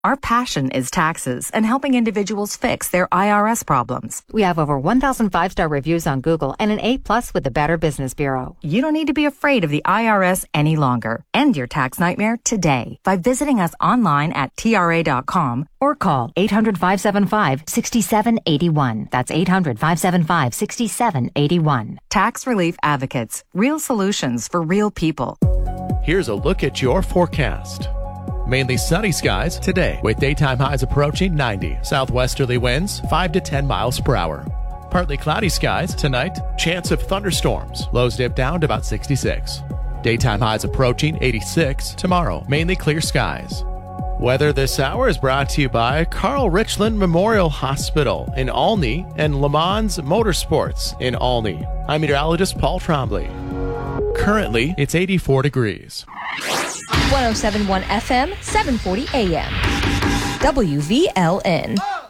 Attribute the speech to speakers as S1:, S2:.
S1: Our passion is taxes and helping individuals fix their IRS problems.
S2: We have over 1,000 5-star reviews on Google and an A+ with the Better Business Bureau.
S1: You don't need to be afraid of the IRS any longer. End your tax nightmare today by visiting us online at TRA.com or call
S2: 800-575-6781. That's 800-575-6781.
S1: Tax Relief Advocates. Real solutions for real people.
S3: Here's a look at your forecast. Mainly sunny skies today with daytime highs approaching 90. Southwesterly winds 5 to 10 miles per hour. Partly cloudy skies tonight. Chance of thunderstorms. Lows dip down to about 66. Daytime highs approaching 86 tomorrow. Mainly clear skies. Weather this hour is brought to you by Carl Richland Memorial Hospital in Olney and Le Mans Motorsports in Olney. I'm meteorologist Paul Trombley. Currently, it's 84 degrees.
S4: 107.1 FM, 740 AM. WVLN.